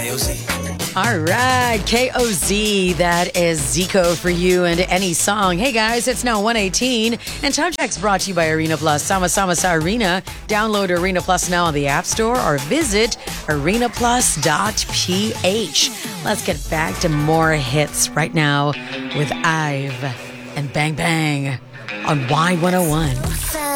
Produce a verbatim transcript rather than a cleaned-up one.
All right, K O Z, that is Zico for you and any song. Hey guys, it's now one eighteen, and Time Check's brought to you by Arena Plus. Sama Sama Sa Arena. Download Arena Plus now on the App Store or visit arena plus dot p h. Let's get back to more hits right now with Ive and Bang Bang on Y one oh one.